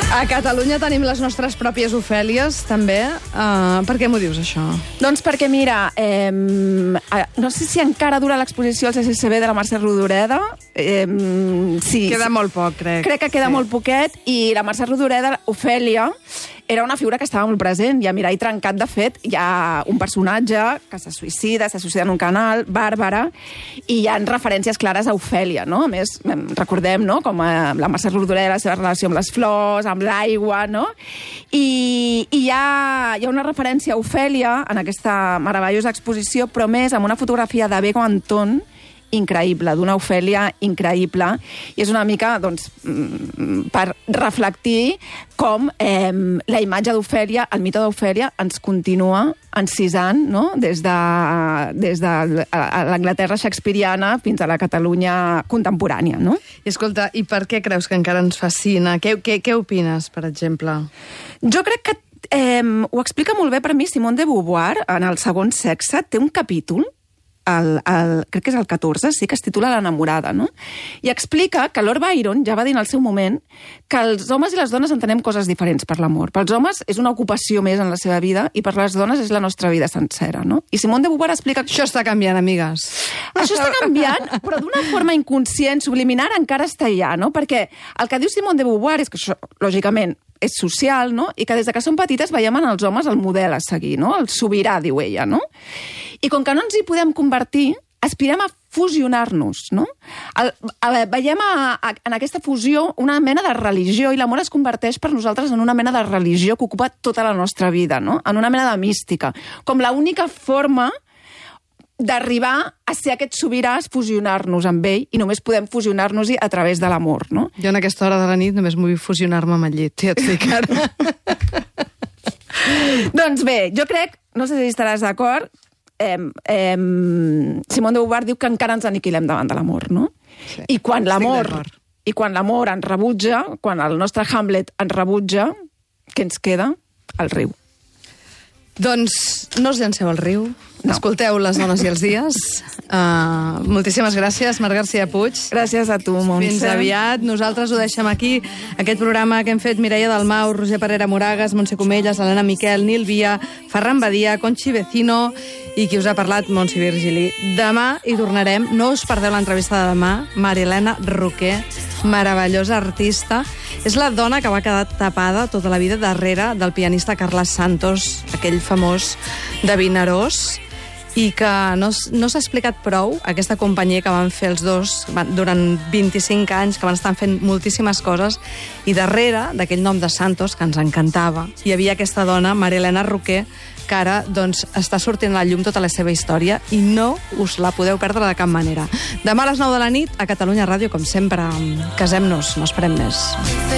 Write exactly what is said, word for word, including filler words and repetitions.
A Catalunya tenim les nostres pròpies Ofèlies, també. Uh, per què m'ho dius, això? Doncs perquè, mira, eh, no sé si encara dura l'exposició al C C C B de la Mercè Rodoreda. Eh, sí, Queda molt poc, crec. Crec que queda sí. molt poquet. I la Mercè Rodoreda, Ofèlia, era una figura que estava molt present. I a Mirall Trencat, de fet, hi ha un personatge que se suïcida, se suïcida en un canal, Bàrbara, i hi ha referències clares a Ofèlia, no? A més, recordem, no?, com a la Mercè Rodoreda, la seva relació amb les flors, amb l'aigua, no? I, i hi, ha, hi ha una referència a Ofèlia en aquesta meravellosa exposició, però més amb una fotografia de Bego Anton, increïble, d'una Ofèlia increïble, i és una mica, doncs, per reflectir com eh, la imatge d'Ofèlia, el mite d'Ofèlia, ens continua encisant, no?, des de, des de l'Anglaterra shakespeariana fins a la Catalunya contemporània, no? I escolta, i per què creus que encara ens fascina? Què, què, què opines, per exemple? Jo crec que eh, ho explica molt bé per mi Simone de Beauvoir, en El segon sexe, té un capítol, El, el, crec que és el catorze, sí, que es titula L'enamorada, no? I explica que Lord Byron ja va dir en el seu moment que els homes i les dones entenem coses diferents per l'amor. Pels homes és una ocupació més en la seva vida i per les dones és la nostra vida sencera, no? I Simone de Beauvoir explica... Això està canviant, amigues. Això està canviant, però d'una forma inconscient, subliminar, encara està allà, no? Perquè el que diu Simone de Beauvoir és que això, lògicament, és social, no? I que des de que som petites veiem en els homes el model a seguir, no? El sobirà, diu ella, no? I com que no ens hi podem convertir, aspirem a fusionar-nos, no? El, el, veiem a, a, en aquesta fusió una mena de religió, i l'amor es converteix per nosaltres en una mena de religió que ocupa tota la nostra vida, no? En una mena de mística. Com l'única forma d'arribar a ser aquest sobirà és fusionar-nos amb ell, i només podem fusionar-nos-hi a través de l'amor, no? Jo en aquesta hora de la nit només vull fusionar-me amb el llit, ja et dic ara. Doncs bé, jo crec, no sé si estaràs d'acord, eh, eh, Simone de Beauvoir diu que encara ens aniquilem davant de l'amor, no? Sí, I quan l'amor d'acord. i quan l'amor ens rebutja, quan el nostre Hamlet ens rebutja, què ens queda? El riu. Doncs no us llanceu al riu, no. Escolteu Les dones i els dies. Uh, moltíssimes gràcies, Marc García Puig. Gràcies a tu, Montse. Fins aviat. Nosaltres ho deixem aquí, aquest programa que hem fet Mireia Dalmau, Roger Parera Moragas, Montse Comelles, Helena Miquel, Nil Via, Ferran Badia, Conchi Vecino i qui us ha parlat, Montse Virgili. Demà hi tornarem. No us perdeu l'entrevista de demà. Marilena Roquer, meravellosa artista. És la dona que va quedar tapada tota la vida darrere del pianista Carles Santos, aquell famós de Vinaròs, i que no, no s'ha explicat prou aquesta companyia que van fer els dos van, durant vint-i-cinc anys, que van estar fent moltíssimes coses, i darrere d'aquell nom de Santos, que ens encantava, hi havia aquesta dona, Marilena Roquer, que ara doncs, està sortint a la llum tota la seva història i no us la podeu perdre de cap manera. Demà a les nou de la nit a Catalunya Ràdio, com sempre, casem-nos, no esperem més.